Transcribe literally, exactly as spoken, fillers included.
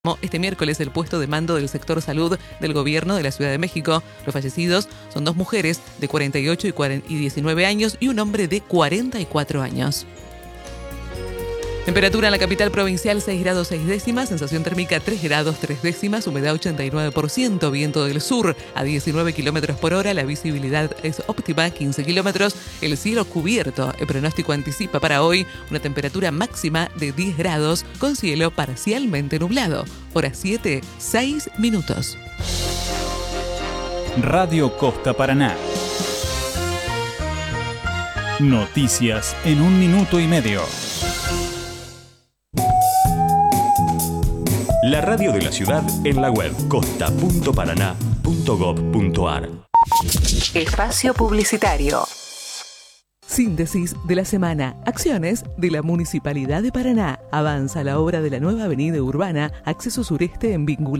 Este miércoles el puesto de mando del sector salud del gobierno de la Ciudad de México. Los fallecidos son dos mujeres de cuarenta y ocho y diecinueve años y un hombre de cuarenta y cuatro años. Temperatura en la capital provincial seis grados seis décimas, sensación térmica tres grados tres décimas, humedad ochenta y nueve por ciento, viento del sur a diecinueve kilómetros por hora, la visibilidad es óptima, quince kilómetros, el cielo cubierto. El pronóstico anticipa para hoy una temperatura máxima de diez grados con cielo parcialmente nublado. Hora siete, seis minutos. Radio Costa Paraná. Noticias en un minuto y medio. La radio de la ciudad en la web costa punto paraná punto gob punto ar. Espacio publicitario. Síntesis de la semana. Acciones de la Municipalidad de Paraná. Avanza la obra de la nueva avenida urbana, acceso sureste en vinculación